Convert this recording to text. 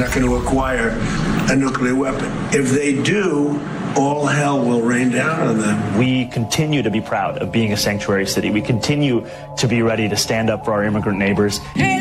not going to acquire a nuclear weapon. If they do, all hell will rain down on them. We continue to be proud of being a sanctuary city. We continue to be ready to stand up for our immigrant neighbors. Hey!